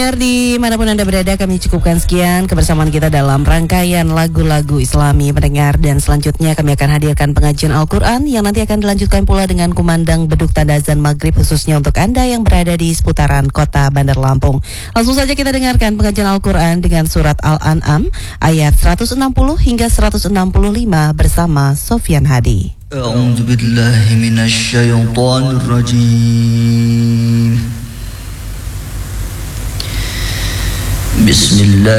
Dimanapun Anda berada, kami cukupkan sekian kebersamaan kita dalam rangkaian lagu-lagu Islami pendengar, dan selanjutnya kami akan hadirkan pengajian Al-Quran yang nanti akan dilanjutkan pula dengan kumandang beduk tanda azan maghrib khususnya untuk Anda yang berada di seputaran kota Bandar Lampung. Langsung saja kita dengarkan pengajian Al-Quran dengan surat Al-An'am ayat 160 hingga 165 bersama Sofyan Hadi. A'udzu billahi minasy syaithanir rajim. Bismillah.